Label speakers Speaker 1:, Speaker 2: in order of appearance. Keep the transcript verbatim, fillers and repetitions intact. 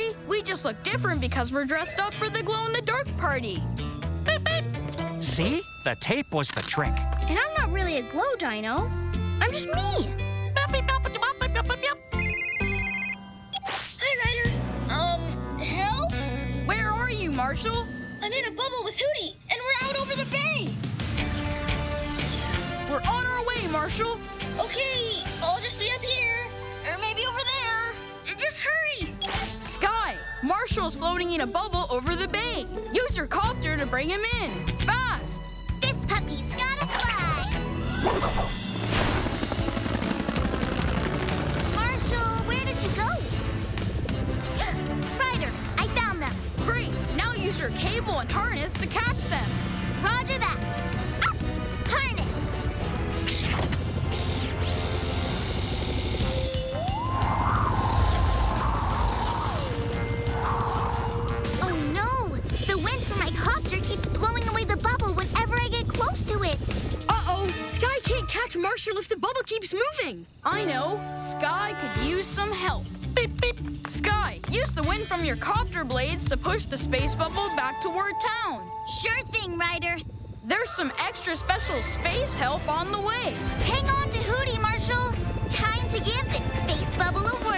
Speaker 1: Actually, we just look different because we're dressed up for the glow-in-the-dark party.
Speaker 2: Beep, beep. See? The tape was the trick.
Speaker 3: And I'm not really a glow dino. I'm just me.
Speaker 4: Hi, Ryder. Um, help?
Speaker 1: Where are you, Marshall?
Speaker 4: I'm in a bubble with Hootie, and we're out over the bay.
Speaker 1: We're on our way, Marshall.
Speaker 4: Okay, I'll just be up here, or maybe over there. Just hurry.
Speaker 1: Sky, Marshall's floating in a bubble over the bay. Use your copter to bring him in. Fast.
Speaker 4: This puppy's gotta fly.
Speaker 3: Marshall, where did you go? Ryder, I found them.
Speaker 1: Great. Now use your cable and harness to catch them.
Speaker 3: Roger that. Ah, harness. Oh no! The wind from my copter keeps blowing away the bubble whenever I get close to it.
Speaker 1: Uh-oh. Sky can't catch Marshall if the bubble keeps moving. I know. Sky could use some help. Beep, beep. Sky, use the wind from your copter blades to push the space bubble back toward town.
Speaker 3: Sure thing, Ryder.
Speaker 1: There's some extra special space help on the way.
Speaker 3: Hang on to Hootie, Marshall. Time to give this space bubble a whirl.